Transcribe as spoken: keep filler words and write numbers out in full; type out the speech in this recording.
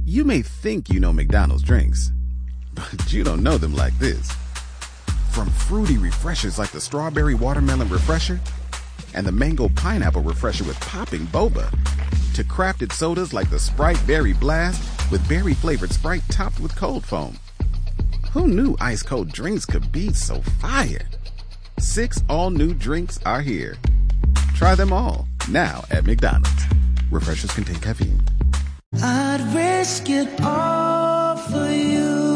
You may think you know McDonald's drinks, but you don't know them like this. From fruity refreshers like the Strawberry Watermelon Refresher and the Mango Pineapple Refresher with popping boba, to crafted sodas like the Sprite Berry Blast with berry-flavored Sprite topped with cold foam. Who knew ice-cold drinks could be so fire? Six all-new drinks are here. Try them all, now at McDonald's. Refreshers contain caffeine. I'd risk it all for you.